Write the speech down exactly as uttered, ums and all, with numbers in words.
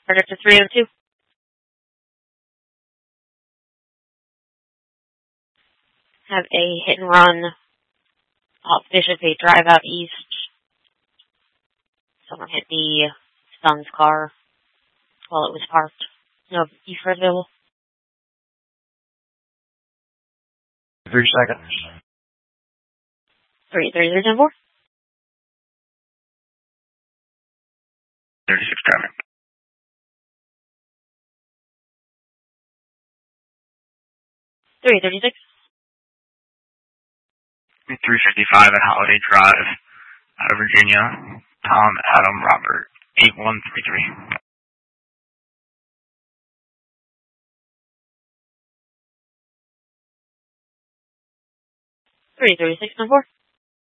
Projector three oh two. Have a hit and run off Bishop Bay Drive out east. Someone hit the son's car while it was parked. No, you for available? Three seconds. Three, three, three, ten, four. Thirty-six traffic. Three, thirty-six. Three fifty-five at Holiday Drive, out of Virginia. Tom, Adam, Robert, eight one three three. Three, thirty-six, ten, four.